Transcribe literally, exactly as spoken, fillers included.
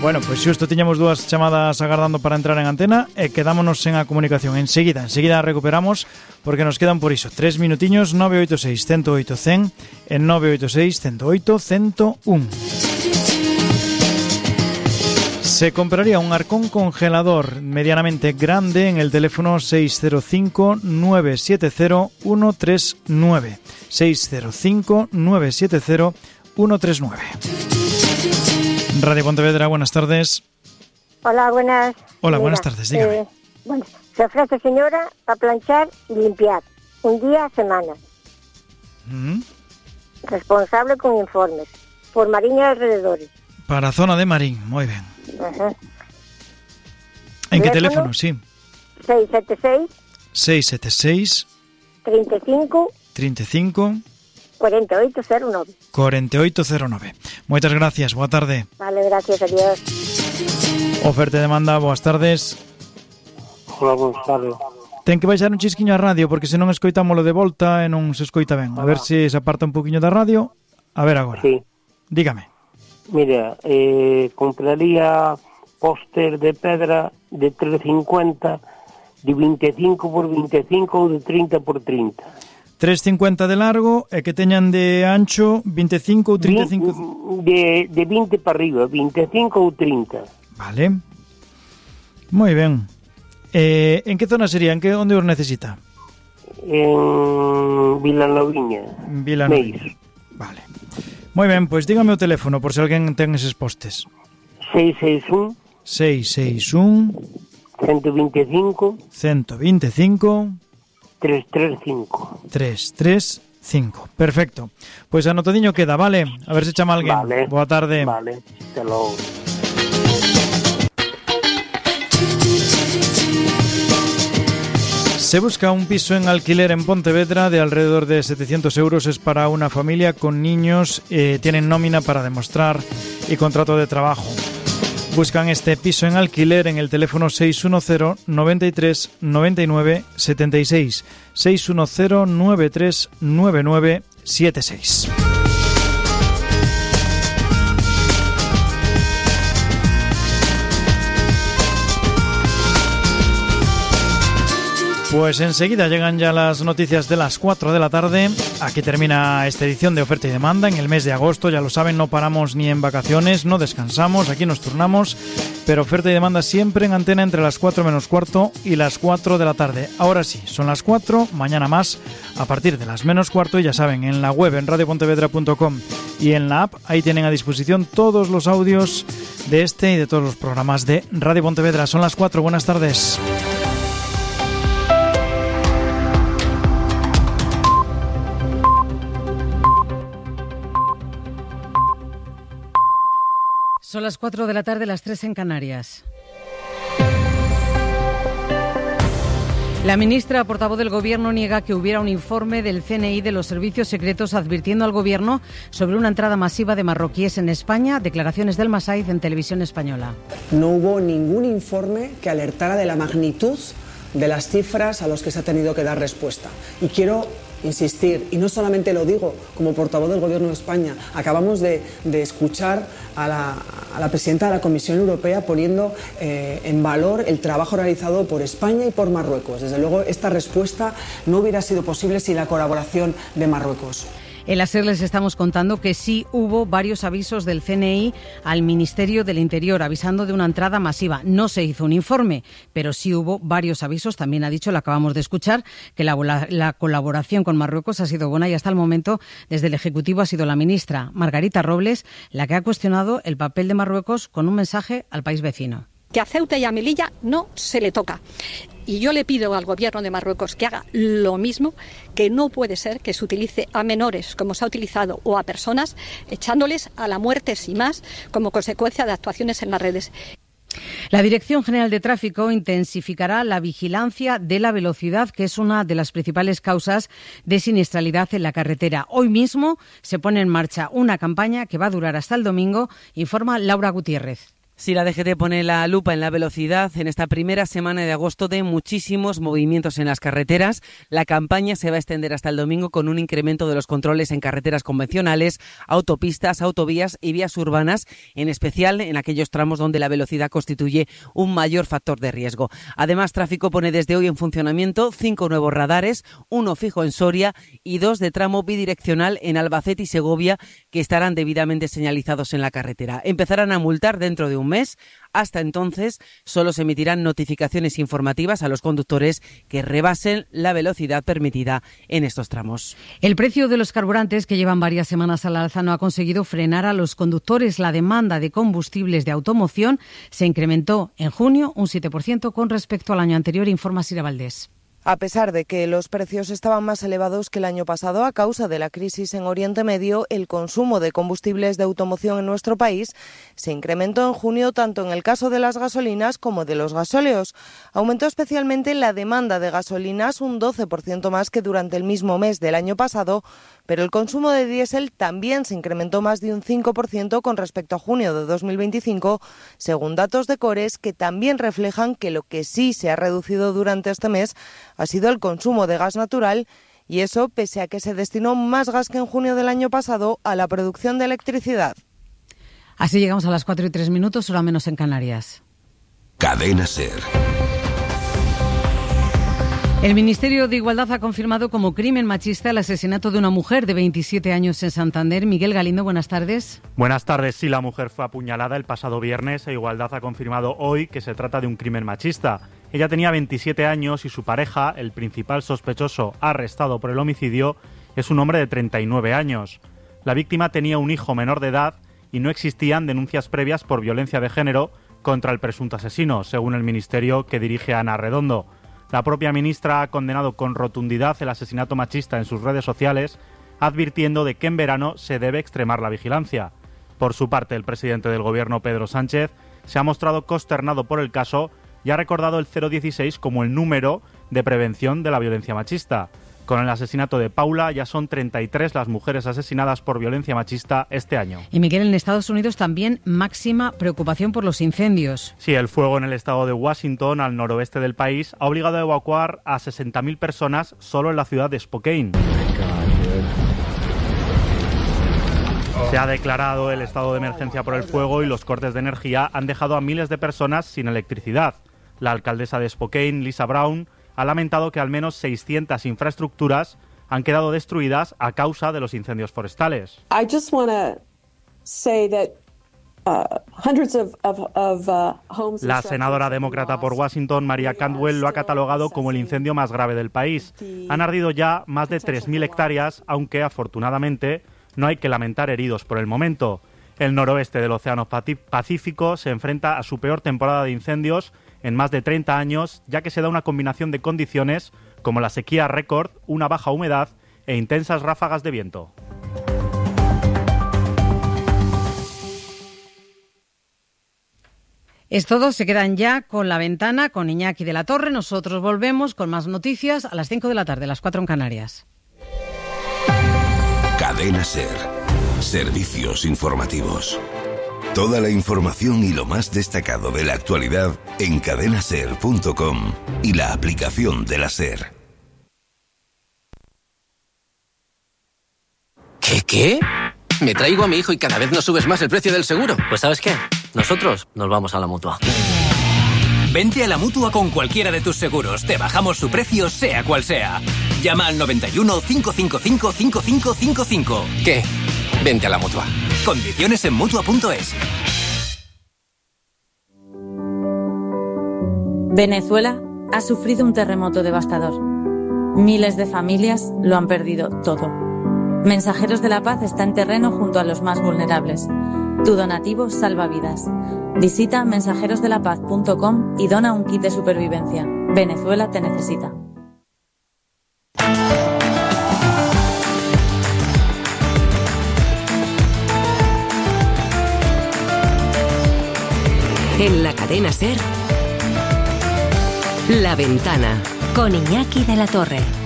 Bueno, pois xusto tiñamos dúas chamadas agardando para entrar en antena e quedámonos sen a comunicación. Enseguida, enseguida recuperamos porque nos quedan por iso tres minutiños. Nove oito seis, uno cero oito, cen e nove oito seis, uno cero oito, cento un. Se compraría un arcón congelador medianamente grande en el teléfono seis cero cinco, nueve siete cero, uno tres nueve. seis cero cinco, nueve siete cero, uno tres nueve. Radio Pontevedra, buenas tardes. Hola, buenas. Hola, Mira, buenas tardes, dígame. Eh, bueno, se ofrece, señora, para planchar y limpiar, un día a semana. ¿Mm? Responsable con informes, por Marín y alrededores. Para zona de Marín, muy bien. Ajá. ¿En qué teléfono? Sí. seis siete seis, seis siete seis, treinta y cinco, treinta y cinco, cuarenta y ocho cero nueve. cuarenta y ocho cero nueve. Moitas gracias, boa tarde. Vale, gracias, adiós. Oferta e demanda, boas tardes. Hola, boas tardes. Ten que baixar un chisquiño a radio porque se non escoitámolo de volta e non se escoita ben. A ver se se aparta un poquinho da radio. A ver agora. Sí. Dígame. Mira, eh, compraría póster de pedra de tres cincuenta, de veinticinco por veinticinco ou de treinta por treinta. tres cincuenta de largo e que teñan de ancho veinticinco ou treinta e cinco. De, de veinte para arriba, veinticinco ou treinta. Vale. Moi ben. Eh, en que zona sería? En que onde os necesita? En Vilanoviña. Vilanoviña. Vale. Moi ben, pois dígame o teléfono por se alguén ten eses postes. seis seis un, seis seis un, ciento veinticinco, ciento veinticinco, trescientos treinta y cinco. trescientos treinta y cinco. Perfecto. Pois anotadiño queda, vale? A ver se chama alguén. Vale. Boa tarde. Vale, hasta logo. Se busca un piso en alquiler en Pontevedra de alrededor de setecientos euros. Es para una familia con niños, eh, tienen nómina para demostrar y contrato de trabajo. Buscan este piso en alquiler en el teléfono seis uno cero, noventa y tres, noventa y nueve, setenta y seis. seis uno cero, noventa y tres, noventa y nueve, setenta y seis. Pues enseguida llegan ya las noticias de las cuatro de la tarde. Aquí termina esta edición de Oferta y Demanda en el mes de agosto. Ya lo saben, no paramos ni en vacaciones, no descansamos, aquí nos turnamos. Pero Oferta y Demanda siempre en antena entre las cuatro menos cuarto y las cuatro de la tarde. Ahora sí, son las cuatro, mañana más a partir de las menos cuarto. Y ya saben, en la web, en radio pontevedra punto com y en la app, ahí tienen a disposición todos los audios de este y de todos los programas de Radio Pontevedra. Son las cuatro, buenas tardes. Son las cuatro de la tarde, las tres en Canarias. La ministra portavoz del Gobierno niega que hubiera un informe del C N I de los servicios secretos advirtiendo al Gobierno sobre una entrada masiva de marroquíes en España. Declaraciones del Masaiz en Televisión Española. No hubo ningún informe que alertara de la magnitud de las cifras a los que se ha tenido que dar respuesta. Y quiero insistir, y no solamente lo digo como portavoz del Gobierno de España, acabamos de, de escuchar a la, a la presidenta de la Comisión Europea poniendo eh, en valor el trabajo realizado por España y por Marruecos. Desde luego, esta respuesta no hubiera sido posible sin la colaboración de Marruecos. En la SER les estamos contando que sí hubo varios avisos del C N I al Ministerio del Interior avisando de una entrada masiva. No se hizo un informe, pero sí hubo varios avisos. También ha dicho, lo acabamos de escuchar, que la, la, la colaboración con Marruecos ha sido buena y hasta el momento desde el Ejecutivo ha sido la ministra Margarita Robles la que ha cuestionado el papel de Marruecos con un mensaje al país vecino. Que a Ceuta y a Melilla no se le toca. Y yo le pido al Gobierno de Marruecos que haga lo mismo, que no puede ser que se utilice a menores, como se ha utilizado, o a personas, echándoles a la muerte sin más, como consecuencia de actuaciones en las redes. La Dirección General de Tráfico intensificará la vigilancia de la velocidad, que es una de las principales causas de siniestralidad en la carretera. Hoy mismo se pone en marcha una campaña que va a durar hasta el domingo, informa Laura Gutiérrez. Si la D G T pone la lupa en la velocidad en esta primera semana de agosto de muchísimos movimientos en las carreteras, la campaña se va a extender hasta el domingo con un incremento de los controles en carreteras convencionales, autopistas, autovías y vías urbanas, en especial en aquellos tramos donde la velocidad constituye un mayor factor de riesgo. Además, Tráfico pone desde hoy en funcionamiento cinco nuevos radares, uno fijo en Soria y dos de tramo bidireccional en Albacete y Segovia, que estarán debidamente señalizados en la carretera. Empezarán a multar dentro de un mes. Hasta entonces, solo se emitirán notificaciones informativas a los conductores que rebasen la velocidad permitida en estos tramos. El precio de los carburantes, que llevan varias semanas al alza, no ha conseguido frenar a los conductores. La demanda de combustibles de automoción se incrementó en junio un siete por ciento con respecto al año anterior, informa Sira Valdés. A pesar de que los precios estaban más elevados que el año pasado a causa de la crisis en Oriente Medio, el consumo de combustibles de automoción en nuestro país se incrementó en junio tanto en el caso de las gasolinas como de los gasóleos. Aumentó especialmente la demanda de gasolinas un doce por ciento más que durante el mismo mes del año pasado, pero el consumo de diésel también se incrementó más de un cinco por ciento con respecto a junio de dos mil veinticinco, según datos de Cores, que también reflejan que lo que sí se ha reducido durante este mes ha sido el consumo de gas natural, y eso pese a que se destinó más gas que en junio del año pasado a la producción de electricidad. Así llegamos a las cuatro y tres minutos, hora menos en Canarias. Cadena SER. El Ministerio de Igualdad ha confirmado como crimen machista el asesinato de una mujer de veintisiete años en Santander. Miguel Galindo, buenas tardes. Buenas tardes. Sí, la mujer fue apuñalada el pasado viernes e Igualdad ha confirmado hoy que se trata de un crimen machista. Ella tenía veintisiete años y su pareja, el principal sospechoso arrestado por el homicidio, es un hombre de treinta y nueve años. La víctima tenía un hijo menor de edad y no existían denuncias previas por violencia de género contra el presunto asesino, según el ministerio que dirige Ana Redondo. La propia ministra ha condenado con rotundidad el asesinato machista en sus redes sociales, advirtiendo de que en verano se debe extremar la vigilancia. Por su parte, el presidente del Gobierno, Pedro Sánchez, se ha mostrado consternado por el caso y ha recordado el cero dieciséis como el número de prevención de la violencia machista. Con el asesinato de Paula ya son treinta y tres las mujeres asesinadas por violencia machista este año. Y Miguel, en Estados Unidos también máxima preocupación por los incendios. Sí, el fuego en el estado de Washington, al noroeste del país, ha obligado a evacuar a sesenta mil personas solo en la ciudad de Spokane. Se ha declarado el estado de emergencia por el fuego y los cortes de energía han dejado a miles de personas sin electricidad. La alcaldesa de Spokane, Lisa Brown, ha lamentado que al menos seiscientas infraestructuras han quedado destruidas a causa de los incendios forestales. I just want to say that uh, hundreds of, of, of uh, homes. La senadora demócrata por Washington, Maria Cantwell, lo ha catalogado como el incendio más grave del país. Han ardido ya más de tres mil hectáreas, aunque afortunadamente no hay que lamentar heridos por el momento. El noroeste del Océano Pacífico se enfrenta a su peor temporada de incendios en más de treinta años, ya que se da una combinación de condiciones como la sequía récord, una baja humedad e intensas ráfagas de viento. Es todo, se quedan ya con La Ventana, con Iñaki de la Torre. Nosotros volvemos con más noticias a las cinco de la tarde, las cuatro en Canarias. Cadena SER. Servicios informativos. Toda la información y lo más destacado de la actualidad en cadena ser punto com y la aplicación de la SER. ¿Qué, qué? Me traigo a mi hijo y cada vez nos subes más el precio del seguro. Pues ¿sabes qué? Nosotros nos vamos a la Mutua. Vente a la Mutua con cualquiera de tus seguros. Te bajamos su precio, sea cual sea. Llama al noventa y uno, cinco cinco cinco, cinco cinco cinco cinco. ¿Qué? Vente a la Mutua. Condiciones en Mutua punto es. Venezuela ha sufrido un terremoto devastador. Miles de familias lo han perdido todo. Mensajeros de la Paz está en terreno junto a los más vulnerables. Tu donativo salva vidas. Visita mensajeros de la paz punto com y dona un kit de supervivencia. Venezuela te necesita. En la cadena SER, La Ventana, con Iñaki de la Torre.